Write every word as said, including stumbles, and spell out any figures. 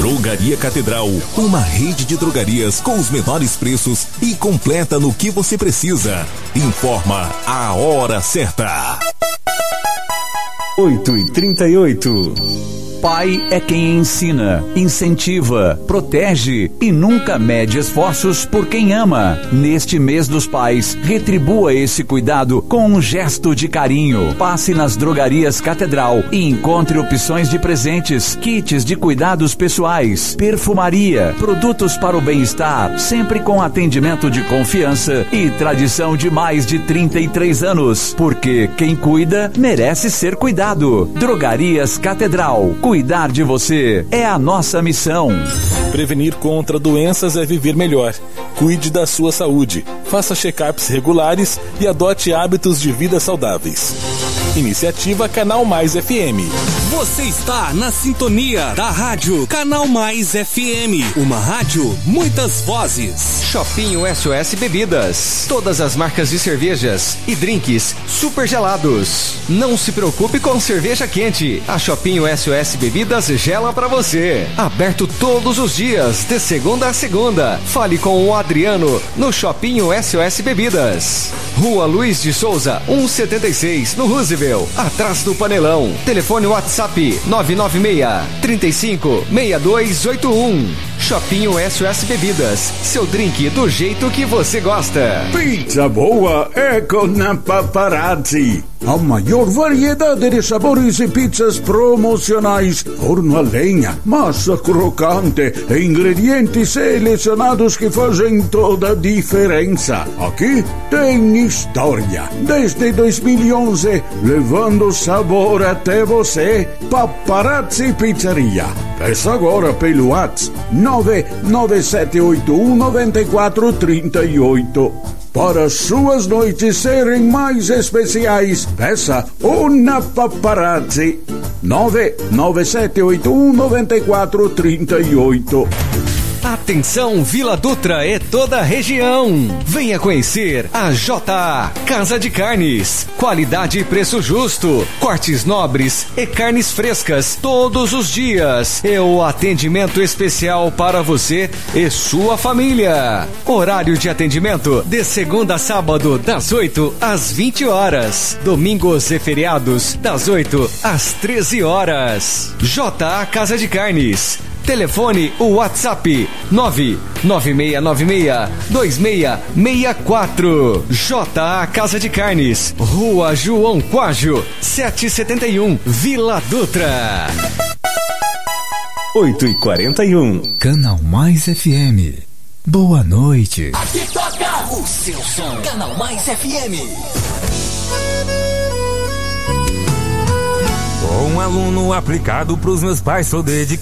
Drogaria Catedral, uma rede de drogarias com os menores preços e completa no que você precisa. Informa a hora certa. oito e trinta e oito. Pai é quem ensina, incentiva, protege e nunca mede esforços por quem ama. Neste mês dos pais, retribua esse cuidado com um gesto de carinho. Passe nas drogarias Catedral e encontre opções de presentes, kits de cuidados pessoais, perfumaria, produtos para o bem-estar, sempre com atendimento de confiança e tradição de mais de trinta e três anos. Porque quem cuida merece ser cuidado. Drogarias Catedral. Cuidar de você é a nossa missão. Prevenir contra doenças é viver melhor. Cuide da sua saúde. Faça check-ups regulares e adote hábitos de vida saudáveis. Iniciativa Canal Mais F M. Você está na sintonia da rádio Canal Mais F M. Uma rádio, muitas vozes. Shopping S O S Bebidas. Todas as marcas de cervejas e drinks super gelados. Não se preocupe com cerveja quente. A Shopping S O S Bebidas gela pra você. Aberto todos os dias, de segunda a segunda. Fale com o Adriano no Shopping S O S Bebidas. Rua Luiz de Souza, cento e setenta e seis, no Roosevelt, atrás do Panelão. Telefone WhatsApp nove nove seis, três cinco, seis dois oito um. Shopping S O S Bebidas, seu drink do jeito que você gosta. Pizza boa é com a Paparazzi. A maior variedade de sabores e pizzas promocionais, forno a lenha, massa crocante e ingredientes selecionados que fazem toda a diferença. Aqui tem história. Desde dois mil e onze, levando sabor até você. Paparazzi Pizzeria. Peça agora pelo WhatsApp nove nove sete oito um nove quatro três oito. Para suas noites serem mais especiais, peça uma Paparazzi. nove nove sete oito um nove quatro três oito. Atenção Vila Dutra e toda a região. Venha conhecer a J A Casa de Carnes. Qualidade e preço justo. Cortes nobres e carnes frescas todos os dias. E o atendimento especial para você e sua família. Horário de atendimento de segunda a sábado das oito às vinte horas. Domingos e feriados das oito às treze horas. J A Casa de Carnes. Telefone o WhatsApp nove nove seis nove seis dois seis seis quatro. J A Casa de Carnes, Rua João Quágio, setecentos e setenta e um, Vila Dutra. oito e quarenta e um. Canal Mais F M. Boa noite. Aqui toca o seu som. Canal Mais F M. Um aluno aplicado pros meus pais, sou dedicado.